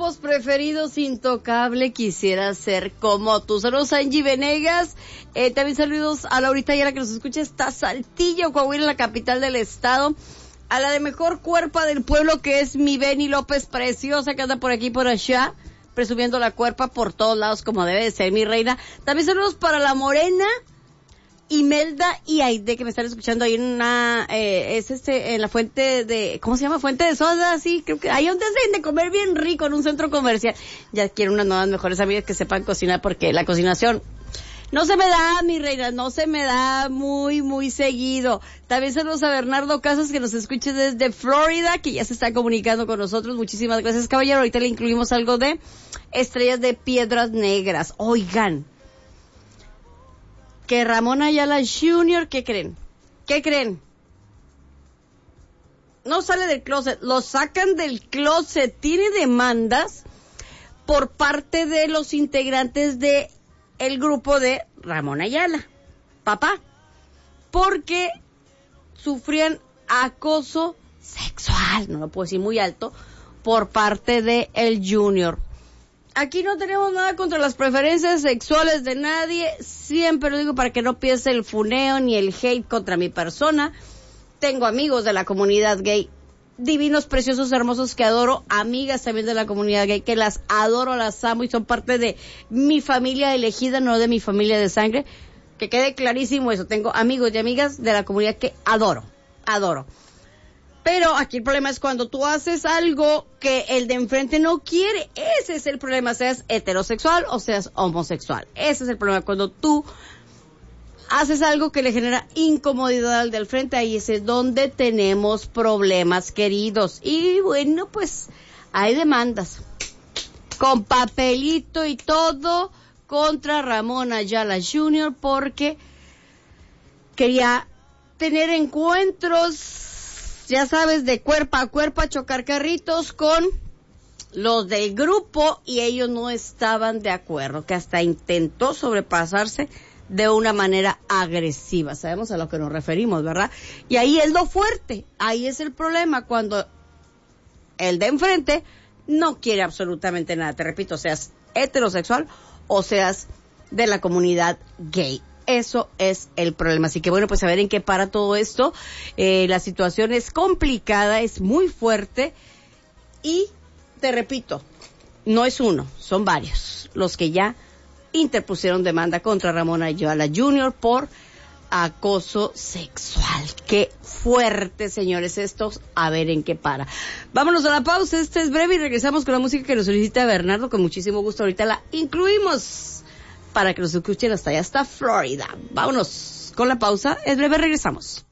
grupos preferidos, intocable, quisiera ser como tú. Saludos a Angie Venegas, también saludos a Laurita Ayala que nos escucha hasta Saltillo, Coahuila, la capital del estado. A la de mejor cuerpa del pueblo que es mi Beni López preciosa que anda por aquí y por allá, presumiendo la cuerpa por todos lados como debe de ser mi reina. También saludos para la Morena, Imelda y Aide que me están escuchando ahí en una, en la fuente de, ¿cómo se llama? Fuente de soda, sí, creo que ahí donde hacen de comer bien rico en un centro comercial. Ya quiero unas nuevas mejores amigas que sepan cocinar porque la cocinación no se me da, mi reina, no se me da muy seguido. También saludos a Bernardo Casas que nos escucha desde Florida, que ya se está comunicando con nosotros. Muchísimas gracias, caballero. Ahorita le incluimos algo de Estrellas de Piedras Negras. Oigan, que Ramón Ayala Jr., ¿qué creen? ¿Qué creen? No sale del closet, lo sacan del closet. Tiene demandas por parte de los integrantes de el grupo de Ramón Ayala, papá, porque sufrían acoso sexual, no lo puedo decir muy alto, por parte de el Junior. Aquí no tenemos nada contra las preferencias sexuales de nadie, siempre lo digo para que no empiece el funeo ni el hate contra mi persona. Tengo amigos de la comunidad gay, divinos, preciosos, hermosos que adoro, amigas también de la comunidad gay que las adoro, las amo y son parte de mi familia elegida, no de mi familia de sangre. Que quede clarísimo eso, tengo amigos y amigas de la comunidad que adoro. Pero aquí el problema es cuando tú haces algo que el de enfrente no quiere. Ese es el problema, seas heterosexual o seas homosexual. Ese es el problema, cuando tú haces algo que le genera incomodidad al del frente, ahí es donde tenemos problemas, queridos. Y bueno, pues hay demandas con papelito y todo contra Ramón Ayala Jr. porque quería tener encuentros, ya sabes, de cuerpo a cuerpo, chocar carritos con los del grupo y ellos no estaban de acuerdo, que hasta intentó sobrepasarse de una manera agresiva. Sabemos a lo que nos referimos, ¿verdad? Y ahí es lo fuerte, ahí es el problema, cuando el de enfrente no quiere absolutamente nada. Te repito, seas heterosexual o seas de la comunidad gay. Eso es el problema. Así que bueno, pues a ver en qué para todo esto. La situación es complicada, es muy fuerte y te repito, no es uno, son varios los que ya interpusieron demanda contra Ramón Ayala Jr. por acoso sexual. Qué fuerte, señores, estos. A ver en qué para. Vámonos a la pausa, este es breve y regresamos con la música que nos solicita Bernardo, con muchísimo gusto. Ahorita la incluimos para que nos escuchen hasta allá, hasta Florida. Vámonos con la pausa, es breve, regresamos.